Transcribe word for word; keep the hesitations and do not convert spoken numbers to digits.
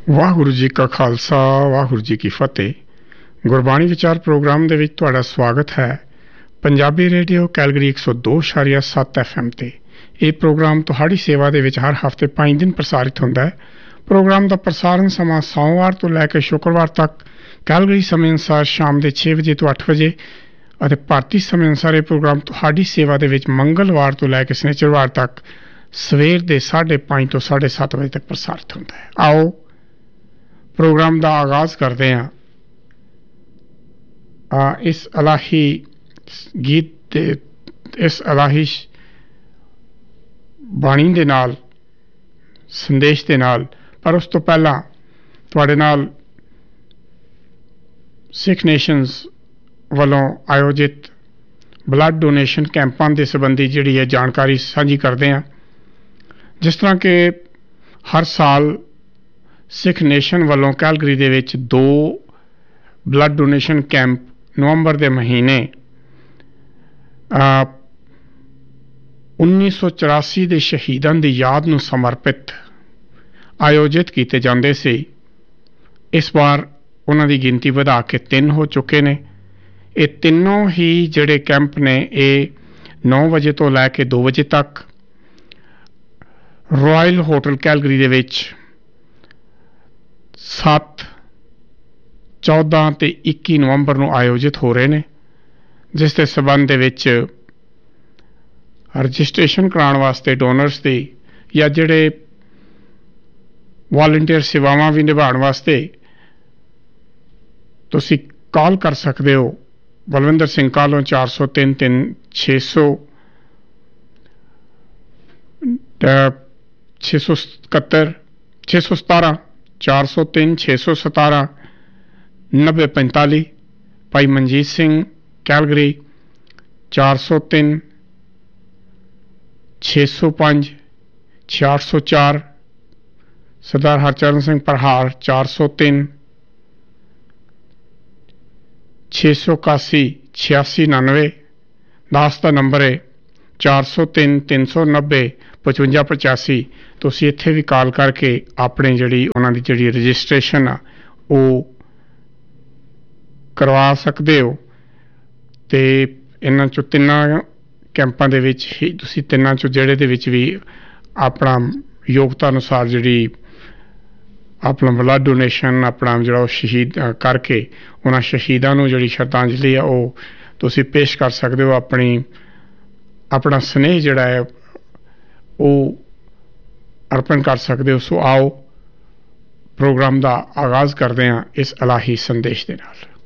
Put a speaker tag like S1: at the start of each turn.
S1: ਵਾਹਿਗੁਰੂ ਜੀ ਕਾ ਖਾਲਸਾ ਵਾਹਿਗੁਰੂ ਜੀ ਕੀ ਫਤਿਹ। ਗੁਰਬਾਣੀ ਵਿਚਾਰ ਪ੍ਰੋਗਰਾਮ ਦੇ ਵਿੱਚ ਤੁਹਾਡਾ ਸਵਾਗਤ ਹੈ। ਪੰਜਾਬੀ ਰੇਡੀਓ ਕੈਲਗਰੀ ਇੱਕ ਸੌ ਦੋ ਦਸ਼ਮਲਵ ਸੱਤ ਐਫ ਐਮ ਤੇ ਇਹ ਪ੍ਰੋਗਰਾਮ ਤੁਹਾਡੀ ਸੇਵਾ ਦੇ ਵਿੱਚ ਹਰ ਹਫ਼ਤੇ ਪੰਜ ਦਿਨ ਪ੍ਰਸਾਰਿਤ ਹੁੰਦਾ ਹੈ। ਪ੍ਰੋਗਰਾਮ ਦਾ ਪ੍ਰਸਾਰਣ ਸਮਾਂ ਸੋਮਵਾਰ ਤੋਂ ਲੈ ਕੇ ਸ਼ੁੱਕਰਵਾਰ ਤੱਕ ਕੈਲਗਰੀ ਸਮੇਂ ਅਨੁਸਾਰ ਸ਼ਾਮ ਦੇ ਛੇ ਵਜੇ ਤੋਂ ਅੱਠ ਵਜੇ ਅਤੇ ਭਾਰਤੀ ਸਮੇਂ ਅਨੁਸਾਰ ਇਹ ਪ੍ਰੋਗਰਾਮ ਤੁਹਾਡੀ ਸੇਵਾ ਦੇ ਵਿੱਚ ਮੰਗਲਵਾਰ ਤੋਂ ਲੈ ਕੇ ਸ਼ਨੀਚਰਵਾਰ ਤੱਕ ਸਵੇਰ ਦੇ ਸਾਢੇ ਪੰਜ ਤੋਂ ਸਾਢੇ ਸੱਤ ਵਜੇ ਤੱਕ ਪ੍ਰਸਾਰਿਤ ਹੁੰਦਾ ਹੈ। ਆਓ ਪ੍ਰੋਗਰਾਮ ਦਾ ਆਗਾਜ਼ ਕਰਦੇ ਹਾਂ ਆ ਇਸ ਇਲਾਹੀ ਗੀਤ ਦੇ ਇਸ ਇਲਾਹੀ ਬਾਣੀ ਦੇ ਨਾਲ ਸੰਦੇਸ਼ ਦੇ ਨਾਲ। ਪਰ ਉਸ ਤੋਂ ਪਹਿਲਾਂ ਤੁਹਾਡੇ ਨਾਲ ਸਿੱਖ ਨੇਸ਼ਨਸ ਵੱਲੋਂ ਆਯੋਜਿਤ ਬਲੱਡ ਡੋਨੇਸ਼ਨ ਕੈਂਪਾਂ ਦੇ ਸੰਬੰਧੀ ਜਿਹੜੀ ਹੈ ਜਾਣਕਾਰੀ ਸਾਂਝੀ ਕਰਦੇ ਹਾਂ। ਜਿਸ ਤਰ੍ਹਾਂ ਕਿ ਹਰ ਸਾਲ ਸਿੱਖ ਨੇਸ਼ਨ ਵੱਲੋਂ ਕੈਲਗਰੀ ਦੇ ਵਿੱਚ ਦੋ ਬਲੱਡ ਡੋਨੇਸ਼ਨ ਕੈਂਪ ਨਵੰਬਰ ਦੇ ਮਹੀਨੇ ਉੱਨੀ ਸੌ ਚੁਰਾਸੀ ਦੇ ਸ਼ਹੀਦਾਂ ਦੀ ਯਾਦ ਨੂੰ ਸਮਰਪਿਤ ਆਯੋਜਿਤ ਕੀਤੇ ਜਾਂਦੇ ਸੀ। ਇਸ ਵਾਰ ਉਹਨਾਂ ਦੀ ਗਿਣਤੀ ਵਧਾ ਕੇ ਤਿੰਨ ਹੋ ਚੁੱਕੇ ਨੇ। ਇਹ ਤਿੰਨੋਂ ਹੀ ਜਿਹੜੇ ਕੈਂਪ ਨੇ ਇਹ ਨੌ ਵਜੇ ਤੋਂ ਲੈ ਕੇ ਦੋ ਵਜੇ ਤੱਕ ਰਾਇਲ ਹੋਟਲ ਕੈਲਗਰੀ ਦੇ ਵਿੱਚ ਸੱਤ ਚੌਦਾਂ ਅਤੇ ਇੱਕੀ ਨਵੰਬਰ ਨੂੰ ਆਯੋਜਿਤ ਹੋ ਰਹੇ ਨੇ, ਜਿਸ ਦੇ ਸੰਬੰਧ ਦੇ ਵਿੱਚ ਰਜਿਸਟ੍ਰੇਸ਼ਨ ਕਰਾਉਣ ਵਾਸਤੇ ਡੋਨਰਸ ਦੀ ਜਾਂ ਜਿਹੜੇ ਵਾਲੰਟੀਅਰ ਸੇਵਾਵਾਂ ਵੀ ਨਿਭਾਉਣ ਵਾਸਤੇ ਤੁਸੀਂ ਕਾਲ ਕਰ ਸਕਦੇ ਹੋ। ਬਲਵਿੰਦਰ ਸਿੰਘ ਕਾਲੋਂ ਚਾਰ ਸੌ ਤਿੰਨ ਤਿੰਨ ਛੇ ਸੌ ਛੇ ਸੌ ਇਕਹੱਤਰ ਛੇ ਸੌ ਸਤਾਰਾਂ ਚਾਰ ਸੌ ਤਿੰਨ ਛੇ ਸੌ ਸਤਾਰਾਂ ਨੱਬੇ ਪੰਤਾਲੀ। ਭਾਈ ਮਨਜੀਤ ਸਿੰਘ ਕੈਲਗਰੀ ਚਾਰ ਸੌ ਤਿੰਨ ਛੇ ਸੌ ਪੰਜ ਛਿਆਹਠ ਸੌ ਚਾਰ। ਸਰਦਾਰ ਹਰਚਰਨ ਸਿੰਘ ਪਰਹਾਰ ਚਾਰ ਸੌ ਤਿੰਨ ਛੇ ਸੌ ਇਕਾਸੀ ਛਿਆਸੀ ਉਣਾਨਵੇਂ। ਦਾਸ ਦਾ ਨੰਬਰ ਹੈ ਚਾਰ ਸੌ ਤਿੰਨ ਤਿੰਨ ਸੌ ਨੱਬੇ ਪਚਵੰਜਾ ਪਚਾਸੀ। ਤੁਸੀਂ ਇੱਥੇ ਵੀ ਕਾਲ ਕਰਕੇ ਆਪਣੇ ਜਿਹੜੀ ਉਹਨਾਂ ਦੀ ਜਿਹੜੀ ਰਜਿਸਟ੍ਰੇਸ਼ਨ ਆ ਉਹ ਕਰਵਾ ਸਕਦੇ ਹੋ। ਅਤੇ ਇਹਨਾਂ 'ਚੋਂ ਤਿੰਨਾਂ ਕੈਂਪਾਂ ਦੇ ਵਿੱਚ ਹੀ ਤੁਸੀਂ ਤਿੰਨਾਂ 'ਚੋਂ ਜਿਹੜੇ ਦੇ ਵਿੱਚ ਵੀ ਆਪਣਾ ਯੋਗਤਾ ਅਨੁਸਾਰ ਜਿਹੜੀ ਆਪਣਾ ਬਲੱਡ ਡੋਨੇਸ਼ਨ ਆਪਣਾ ਜਿਹੜਾ ਉਹ ਸ਼ਹੀਦ ਕਰਕੇ ਉਹਨਾਂ ਸ਼ਹੀਦਾਂ ਨੂੰ ਜਿਹੜੀ ਸ਼ਰਧਾਂਜਲੀ ਆ ਉਹ ਤੁਸੀਂ ਪੇਸ਼ ਕਰ ਸਕਦੇ ਹੋ। ਆਪਣੀ ਆਪਣਾ ਸਨੇਹ ਜਿਹੜਾ ਹੈ ਉਹ ਅਰਪਣ ਕਰ ਸਕਦੇ ਹੋ। ਸੋ ਆਓ ਪ੍ਰੋਗਰਾਮ ਦਾ ਆਗਾਜ਼ ਕਰਦੇ ਹਾਂ ਇਸ ਇਲਾਹੀ ਸੰਦੇਸ਼ ਦੇ ਨਾਲ।